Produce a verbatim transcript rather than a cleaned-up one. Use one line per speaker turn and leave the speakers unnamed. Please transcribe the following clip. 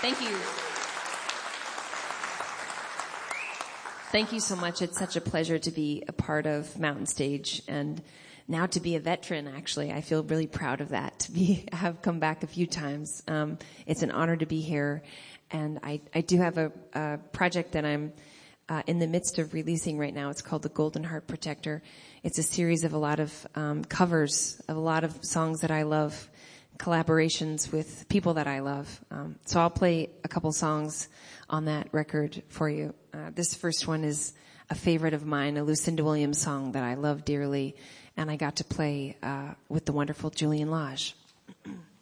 Thank you. Thank you so much. It's such a pleasure to be a part of Mountain Stage and now to be a veteran, actually. I feel really proud of that, to be have come back a few times. Um, it's an honor to be here. And I, I do have a, a project that I'm uh, in the midst of releasing right now. It's called The Golden Heart Protector. It's a series of a lot of um, covers of a lot of songs that I love, collaborations with people that I love. Um, so I'll play a couple songs on that record for you. Uh, this first one is a favorite of mine, a Lucinda Williams song that I love dearly, and I got to play uh, with the wonderful Julian Lage.